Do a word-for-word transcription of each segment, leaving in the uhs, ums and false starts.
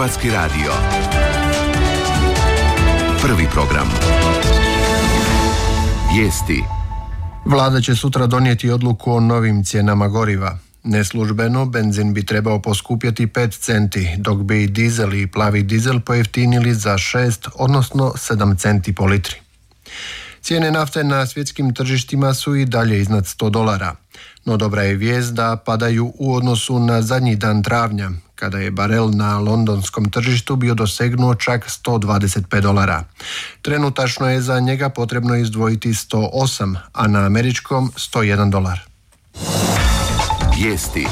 Hrvatski radio. Prvi program. Vijesti. Vlada će sutra donijeti odluku o novim cijenama goriva. Neslužbeno, benzin bi trebao poskupjeti pet centi, dok bi dizel i plavi dizel pojeftinili za šest, odnosno sedam centi po litri. Cijene nafte na svjetskim tržištima su i dalje iznad sto dolara. No dobra je vijest da padaju u odnosu na zadnji dan travnja, kada je barel na londonskom tržištu bio dosegnuo čak sto dvadeset pet dolara. Trenutačno je za njega potrebno izdvojiti sto osam, a na američkom sto jedan dolar. Vijesti.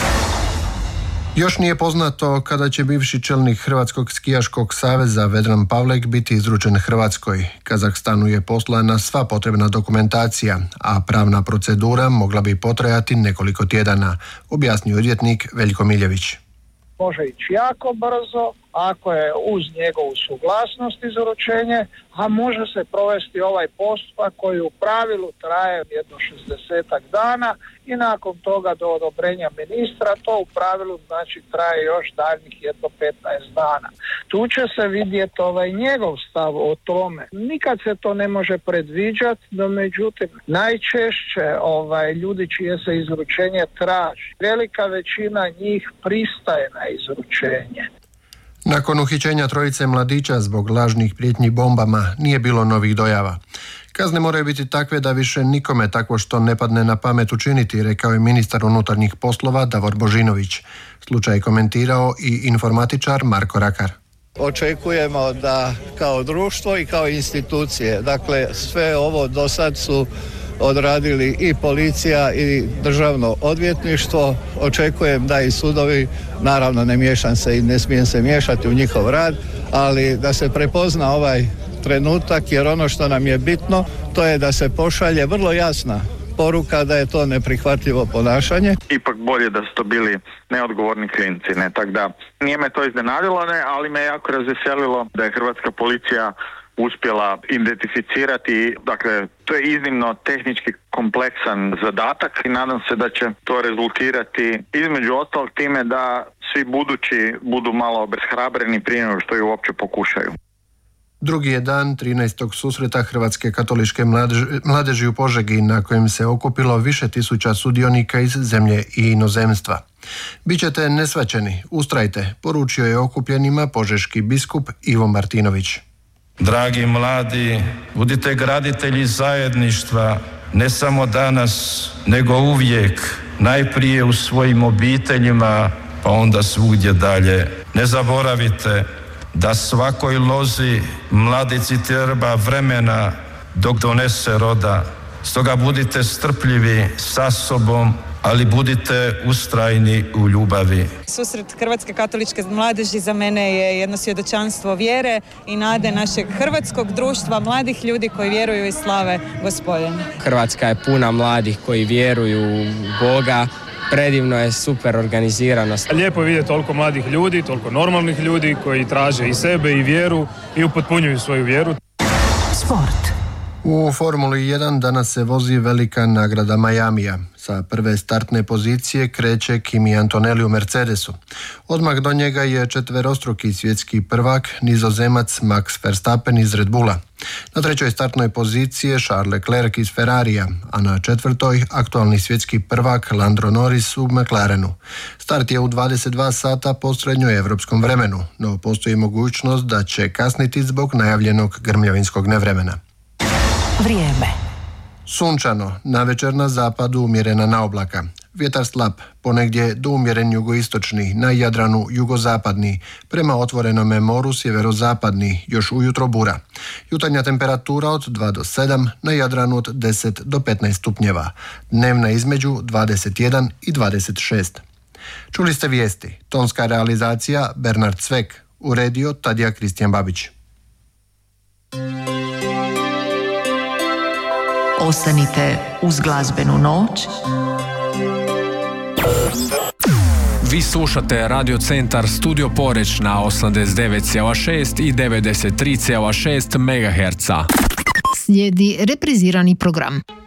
Još nije poznato kada će bivši čelnik Hrvatskog skijaškog saveza Vedran Pavlek biti izručen Hrvatskoj. Kazahstanu je poslana sva potrebna dokumentacija, a pravna procedura mogla bi potrajati nekoliko tjedana, objasnio odvjetnik Veljko Miljević. Može ići jako brzo, ako je uz njegovu suglasnost izručenje, a može se provesti ovaj postupak koji u pravilu traje jedno šezdesetak dana i nakon toga do odobrenja ministra to u pravilu znači traje još daljnjih jedno petnaest dana. Tu će se vidjeti ovaj njegov stav o tome. Nikad se to ne može predviđati, no međutim najčešće ovaj ljudi čije se izručenje traži, velika većina njih pristaje na izručenje. Nakon uhićenja trojice mladića zbog lažnih prijetnji bombama nije bilo novih dojava. Kazne moraju biti takve da više nikome takvo što ne padne na pamet učiniti, rekao je ministar unutarnjih poslova Davor Božinović. Slučaj komentirao i informatičar Marko Rakar. Očekujemo da kao društvo i kao institucije, dakle sve ovo do sad su odradili i policija i državno odvjetništvo. Očekujem da i sudovi, naravno ne miješam se i ne smijem se miješati u njihov rad, ali da se prepozna ovaj trenutak, jer ono što nam je bitno to je da se pošalje vrlo jasna poruka da je to neprihvatljivo ponašanje. Ipak bolje da su to bili neodgovorni klinci, ne, tako da nije me to iznenadilo, ne, ali me jako razveselilo da je hrvatska policija uspjela identificirati, dakle to je iznimno tehnički kompleksan zadatak i nadam se da će to rezultirati između ostalog time da svi budući budu malo obeshrabreni prije nego što ju uopće pokušaju. Drugi je dan trinaestog susreta Hrvatske katoličke mladeži, mladeži u Požegi, na kojem se okupilo više tisuća sudionika iz zemlje i inozemstva. Bićete nesvaćeni, ustrajte, poručio je okupljenima požeški biskup Ivo Martinović. Dragi mladi, budite graditelji zajedništva, ne samo danas, nego uvijek, najprije u svojim obiteljima, pa onda svugdje dalje. Ne zaboravite da svakoj lozi mladici treba vremena dok donese roda. Stoga budite strpljivi sa sobom, ali budite ustrajni u ljubavi. Susret Hrvatske katoličke mladeži za mene je jedno svjedočanstvo vjere i nade našeg hrvatskog društva, mladih ljudi koji vjeruju i slave Gospodina. Hrvatska je puna mladih koji vjeruju u Boga. Predivno je, super organiziranost. Lijepo je vidjeti toliko mladih ljudi, toliko normalnih ljudi koji traže i sebe i vjeru i upotpunjuju svoju vjeru. Sport. U Formuli jedan danas se vozi velika nagrada Majamija. Sa prve startne pozicije kreće Kimi Antonelli u Mercedesu. Odmah do njega je četverostruki svjetski prvak, Nizozemac Max Verstappen iz Red Bulla. Na trećoj startnoj poziciji je Charles Leclerc iz Ferrarija, a na četvrtoj aktualni svjetski prvak Lando Norris u McLarenu. Start je u dvadeset dva sata po srednjoevropskom vremenu, no postoji mogućnost da će kasniti zbog najavljenog grmljavinskog nevremena. Vrijeme. Sunčano, navečer na zapadu umjerena naoblaka. Vjetar slab, ponegdje do umjeren jugoistočni, na Jadranu jugozapadni, prema otvorenome moru sjeverozapadni, još ujutro bura. Jutarnja temperatura od dva do sedam, na Jadranu od deset do petnaest stupnjeva. Dnevna između dvadeset jedan i dvadeset šest. Čuli ste vijesti. Tonska realizacija Bernard Cvek. Uredio Tadija Kristijan Babić. Ostanite uz glazbenu noć. Vi slušate Radio Centar Studio Poreč na osamdeset devet zarez šest i devedeset tri zarez šest megaherca. Slijedi reprizirani program.